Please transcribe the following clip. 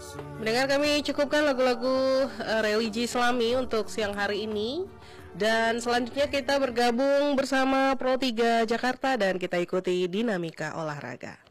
Mendengar kami cukupkan lagu-lagu religi Islami untuk siang hari ini. Dan selanjutnya kita bergabung bersama Pro 3 Jakarta dan kita ikuti dinamika olahraga.